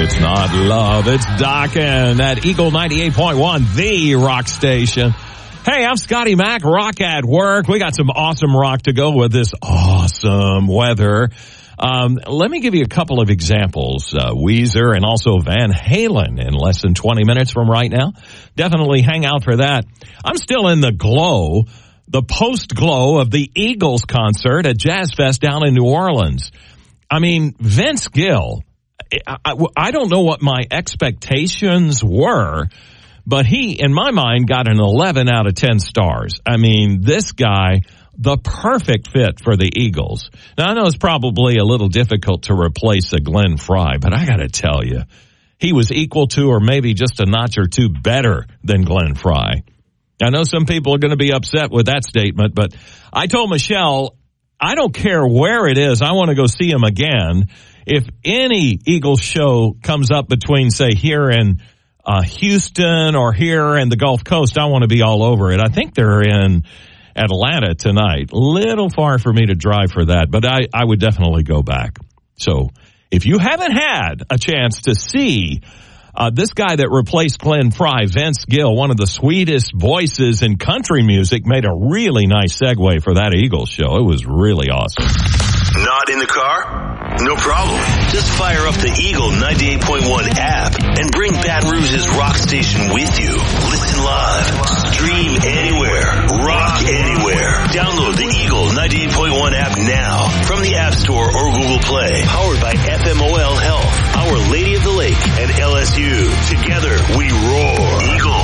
it's not love. It's Dockin' at Eagle 98.1, the rock station. Hey, I'm Scotty Mac, Rock at Work. We got some awesome rock to go with this awesome weather. Let me give you a couple of examples. Weezer and also Van Halen in less than 20 minutes from right now. Definitely hang out for that. I'm still in the glow, the post-glow of the Eagles concert at Jazz Fest down in New Orleans. I mean, Vince Gill, I don't know what my expectations were, but he, in my mind, got an 11 out of 10 stars. I mean, this guy, the perfect fit for the Eagles. Now, I know it's probably a little difficult to replace a Glenn Frey, but I got to tell you, he was equal to or maybe just a notch or two better than Glenn Frey. I know some people are going to be upset with that statement, but I told Michelle, I don't care where it is. I want to go see him again. If any Eagles show comes up between, say, here in Houston or here in the Gulf Coast, I want to be all over it. I think they're in Atlanta tonight. Little far for me to drive for that, but I would definitely go back. So if you haven't had a chance to see this guy that replaced Glenn Frey, Vince Gill, one of the sweetest voices in country music, made a really nice segue for that Eagles show. It was really awesome. Not in the car? No problem. Just fire up the Eagle 98.1 app and bring Baton Rouge's rock station with you. Listen live. Stream anywhere. Rock anywhere. Download the Eagle 98.1 app now from the App Store or Google Play. Powered by FMOL Health, Our Lady of the Lake, and LSU. Together we roar. Eagle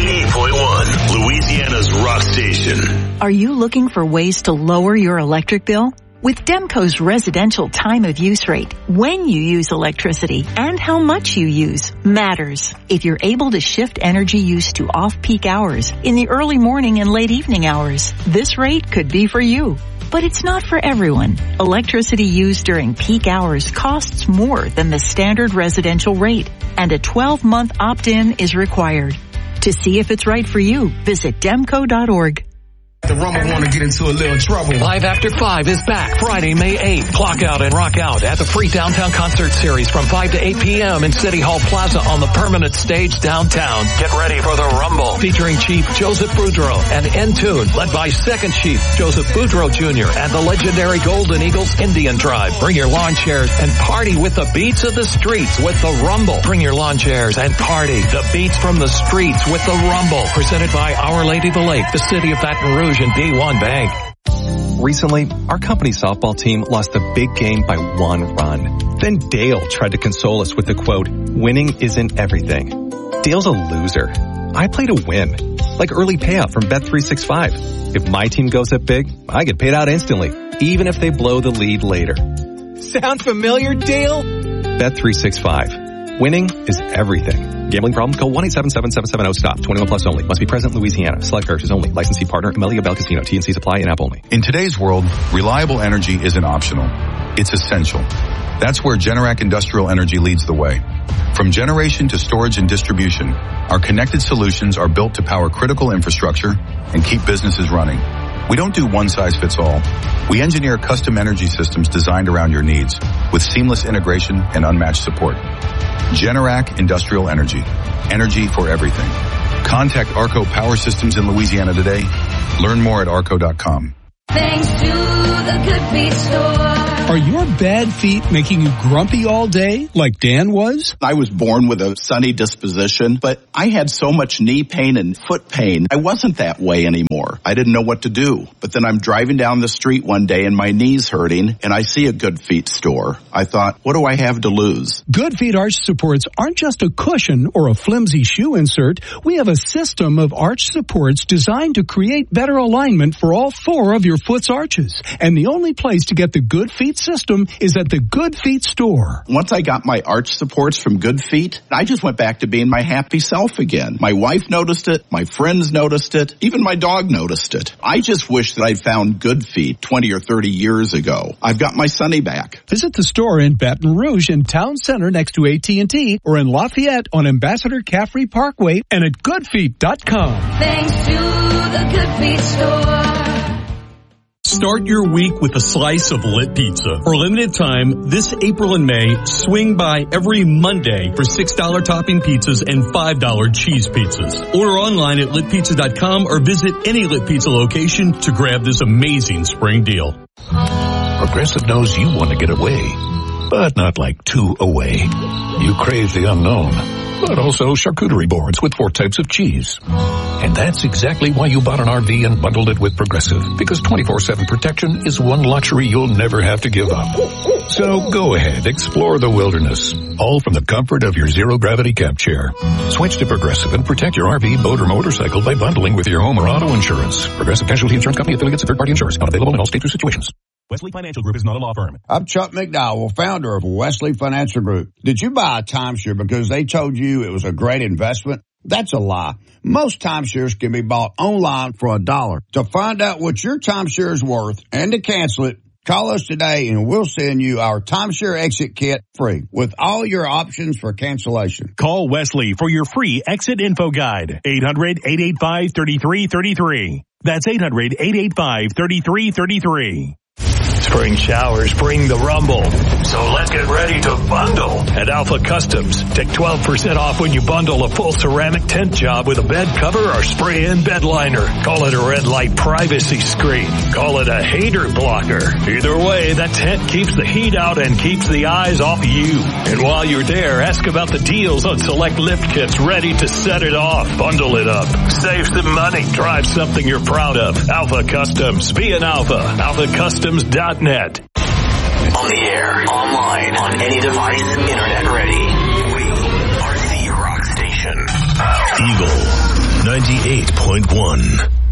98.1, Louisiana's rock station. Are you looking for ways to lower your electric bill? With Demco's residential time of use rate, when you use electricity and how much you use matters. If you're able to shift energy use to off-peak hours in the early morning and late evening hours, this rate could be for you. But it's not for everyone. Electricity used during peak hours costs more than the standard residential rate, and a 12-month opt-in is required. To see if it's right for you, visit demco.org. The Rumble want to get into a little trouble. Live After 5 is back Friday, May 8th. Clock out and rock out at the free downtown concert series from 5 to 8 p.m. in City Hall Plaza on the permanent stage downtown. Get ready for the Rumble featuring Chief Joseph Boudreaux and N-Tune, led by Second Chief Joseph Boudreaux Jr. and the legendary Golden Eagles Indian Tribe. Bring your lawn chairs and party with the beats of the streets with the Rumble. Bring your lawn chairs and party the beats from the streets with the Rumble. Presented by Our Lady of the Lake, the City of Baton Rouge, and D1 Bank. Recently, our company softball team lost a big game by 1 run. Then Dale tried to console us with the quote, "Winning isn't everything." Dale's a loser. I play to win. Like early payout from Bet365. If my team goes up big, I get paid out instantly, even if they blow the lead later. Sound familiar, Dale? Bet365. Winning is everything. Gambling problem? Call 1-877-770-STOP. 21 plus only. Must be present in Louisiana. Select characters only. Licensee partner, Amelia Bell Casino. T&C supply and app only. In today's world, reliable energy isn't optional. It's essential. That's where Generac Industrial Energy leads the way. From generation to storage and distribution, our connected solutions are built to power critical infrastructure and keep businesses running. We don't do one size fits all. We engineer custom energy systems designed around your needs with seamless integration and unmatched support. Generac Industrial Energy. Energy for everything. Contact Arco Power Systems in Louisiana today. Learn more at arco.com. Thanks to the Good Feet store. Are your bad feet making you grumpy all day like Dan was? I was born with a sunny disposition, but I had so much knee pain and foot pain. I wasn't that way anymore. I didn't know what to do. But then I'm driving down the street one day and my knee's hurting and I see a Good Feet store. I thought, what do I have to lose? Good Feet arch supports aren't just a cushion or a flimsy shoe insert. We have a system of arch supports designed to create better alignment for all 4 of your foot's arches. And the only place to get the Good Feet system is at the Good Feet store. Once I got my arch supports from Good Feet, I just went back to being my happy self again. My wife noticed it, my friends noticed it, even my dog noticed it. I just wish that I'd found Good Feet 20 or 30 years ago. I've got my Sonny back. Visit the store in Baton Rouge in Town Center next to AT&T or in Lafayette on Ambassador Caffrey Parkway and at goodfeet.com. Thanks to the Good Feet store. Start your week with a slice of Lit Pizza. For a limited time, this April and May, swing by every Monday for $6 topping pizzas and $5 cheese pizzas. Order online at litpizza.com or visit any Lit Pizza location to grab this amazing spring deal. Progressive knows you want to get away, but not like too away. You crave the unknown, but also charcuterie boards with 4 types of cheese. And that's exactly why you bought an RV and bundled it with Progressive, because 24/7 protection is one luxury you'll never have to give up. So go ahead, explore the wilderness, all from the comfort of your zero-gravity camp chair. Switch to Progressive and protect your RV, boat, or motorcycle by bundling with your home or auto insurance. Progressive Casualty Insurance Company, affiliates, and third-party insurers. Not available in all states or situations. Wesley Financial Group is not a law firm. I'm Chuck McDowell, founder of Wesley Financial Group. Did you buy a timeshare because they told you it was a great investment? That's a lie. Most timeshares can be bought online for $1. To find out what your timeshare is worth and to cancel it, call us today and we'll send you our timeshare exit kit free with all your options for cancellation. Call Wesley for your free exit info guide. 800-885-3333. That's 800-885-3333. Spring showers bring the rumble. So let's get ready to bundle at Alpha Customs. Take 12% off when you bundle a full ceramic tent job with a bed cover or spray-in bed liner. Call it a red light privacy screen. Call it a hater blocker. Either way, that tent keeps the heat out and keeps the eyes off you. And while you're there, ask about the deals on select lift kits ready to set it off. Bundle it up. Save some money. Drive something you're proud of. Alpha Customs. Be an Alpha. AlphaCustoms.net. On the air, online, on any device, internet ready. We are the Rock Station. Eagle 98.1.